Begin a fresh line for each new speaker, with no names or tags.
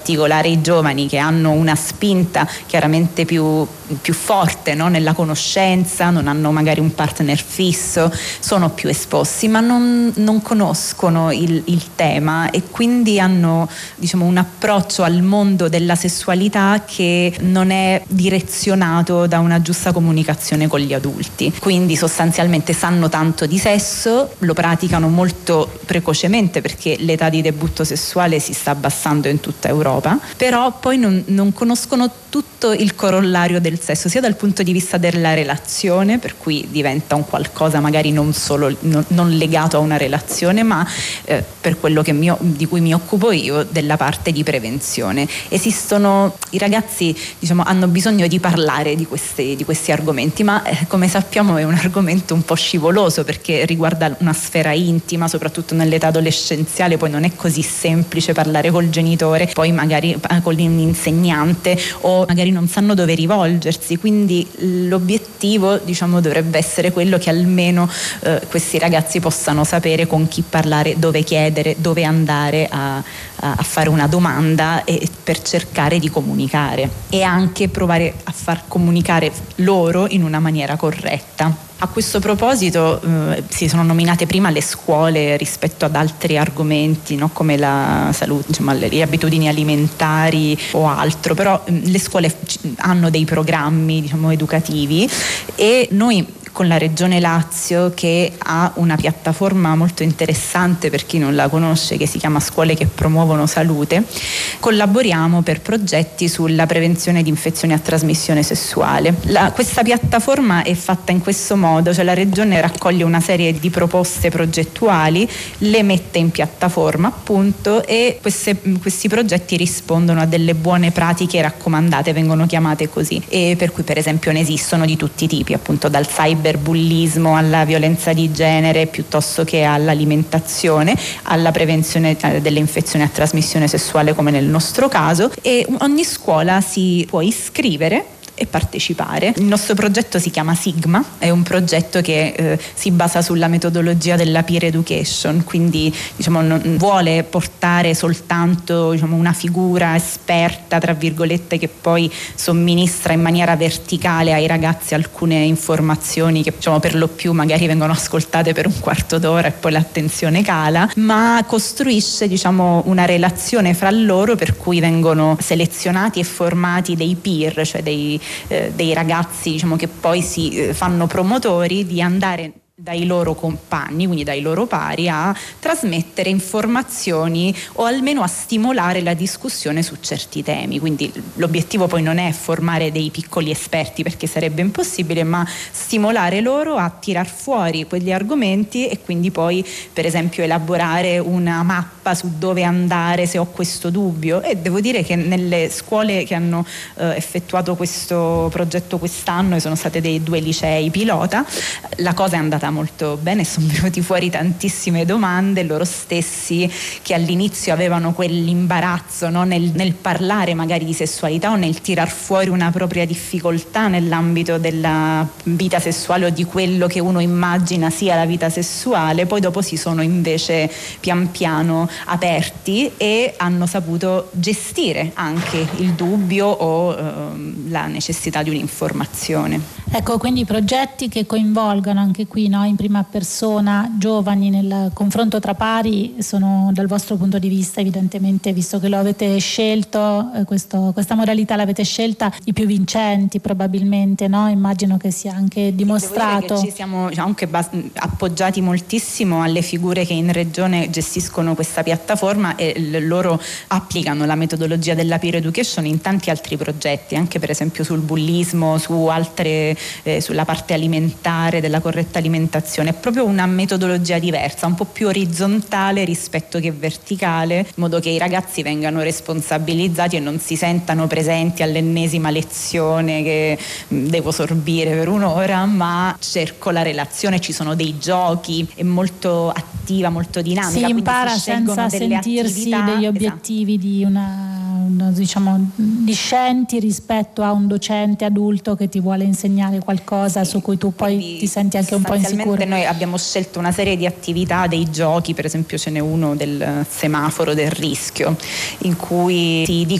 particolare i giovani che hanno una spinta chiaramente più forte, no? Nella conoscenza, non hanno magari un partner fisso, sono più esposti, ma non conoscono il tema e quindi hanno, diciamo, un approccio al mondo della sessualità che non è direzionato da una giusta comunicazione con gli adulti. Quindi sostanzialmente sanno tanto di sesso, lo praticano molto precocemente perché l'età di debutto sessuale si sta abbassando in tutta Europa, però poi non conoscono tutto il corollario del sesso, sia dal punto di vista della relazione, per cui diventa un qualcosa magari non solo non legato a una relazione, ma per quello di cui mi occupo io, della parte di prevenzione. I ragazzi, diciamo, hanno bisogno di parlare di questi argomenti, ma come sappiamo è un argomento un po' scivoloso perché riguarda una sfera intima, soprattutto nell'età adolescenziale. Poi non è così semplice parlare col genitore, poi magari con l'insegnante, o magari non sanno dove rivolgersi, quindi l'obiettivo, diciamo, dovrebbe essere quello che almeno questi ragazzi possano sapere con chi parlare, dove chiedere, dove andare a fare una domanda e per cercare di comunicare e anche provare a far comunicare loro in una maniera corretta. A questo proposito si sono nominate prima le scuole rispetto ad altri argomenti, no? Come la salute, diciamo, le abitudini alimentari o altro, però le scuole hanno dei programmi, diciamo, educativi, e noi con la Regione Lazio, che ha una piattaforma molto interessante per chi non la conosce, che si chiama Scuole che promuovono salute, collaboriamo per progetti sulla prevenzione di infezioni a trasmissione sessuale. Questa piattaforma è fatta in questo modo, cioè la Regione raccoglie una serie di proposte progettuali, le mette in piattaforma appunto, e questi progetti rispondono a delle buone pratiche raccomandate, vengono chiamate così, e per cui per esempio ne esistono di tutti i tipi, appunto dal cyberbullismo alla violenza di genere, piuttosto che all'alimentazione, alla prevenzione delle infezioni a trasmissione sessuale come nel nostro caso, e ogni scuola si può iscrivere e partecipare. Il nostro progetto si chiama Sigma, è un progetto che si basa sulla metodologia della peer education, quindi diciamo non vuole portare soltanto, diciamo, una figura esperta tra virgolette che poi somministra in maniera verticale ai ragazzi alcune informazioni che, diciamo, per lo più magari vengono ascoltate per un quarto d'ora e poi l'attenzione cala, ma costruisce, diciamo, una relazione fra loro per cui vengono selezionati e formati dei peer, cioè dei ragazzi, diciamo, che poi si fanno promotori di andare dai loro compagni, quindi dai loro pari, a trasmettere informazioni o almeno a stimolare la discussione su certi temi. Quindi l'obiettivo poi non è formare dei piccoli esperti, perché sarebbe impossibile, ma stimolare loro a tirar fuori quegli argomenti e quindi poi per esempio elaborare una mappa su dove andare se ho questo dubbio. E devo dire che nelle scuole che hanno effettuato questo progetto quest'anno, e sono state dei 2 licei pilota, la cosa è andata molto bene, sono venuti fuori tantissime domande, loro stessi che all'inizio avevano quell'imbarazzo, no? nel parlare magari di sessualità o nel tirar fuori una propria difficoltà nell'ambito della vita sessuale o di quello che uno immagina sia la vita sessuale, poi dopo si sono invece pian piano aperti e hanno saputo gestire anche il dubbio o la necessità di un'informazione.
Ecco, quindi progetti che coinvolgono anche qui, no, in prima persona giovani nel confronto tra pari sono, dal vostro punto di vista, evidentemente, visto che lo avete scelto, questa modalità l'avete scelta, i più vincenti probabilmente, no? Immagino che sia anche dimostrato.
Devo dire che ci siamo anche appoggiati moltissimo alle figure che in regione gestiscono questa piattaforma e loro applicano la metodologia della peer education in tanti altri progetti, anche per esempio sul bullismo, su altre sulla parte alimentare, della corretta alimentazione. È proprio una metodologia diversa, un po' più orizzontale rispetto che verticale, in modo che i ragazzi vengano responsabilizzati e non si sentano presenti all'ennesima lezione che devo sorbire per un'ora, ma cerco la relazione, ci sono dei giochi, è molto attiva, molto dinamica.
Si impara senza sentirsi degli obiettivi, esatto, diciamo discenti rispetto a un docente adulto che ti vuole insegnare qualcosa, sì, su cui tu poi quindi ti senti anche un po' insicuro.
Noi abbiamo scelto una serie di attività, dei giochi, per esempio ce n'è uno del semaforo del rischio, in cui si